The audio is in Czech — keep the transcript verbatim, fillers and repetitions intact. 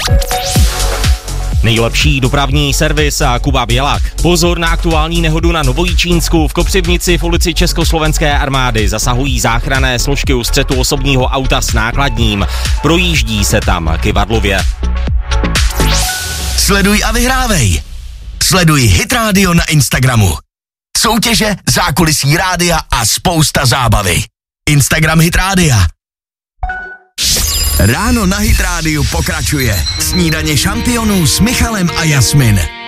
Nejlepší dopravní servis a Kuba Bělak. Pozor na aktuální nehodu na Novojičínsku. V Kopřivnici v ulici Československé armády zasahují záchranné složky u střetu osobního auta s nákladním. Projíždí se tam kyvadlově. Sleduj a vyhrávej. Sleduj Hit Radio na Instagramu. Soutěže, zákulisí rádia a spousta zábavy. Instagram Hit Rádia. Ráno na Hit Rádiu pokračuje. Snídaně šampionů s Michalem a Jasmin.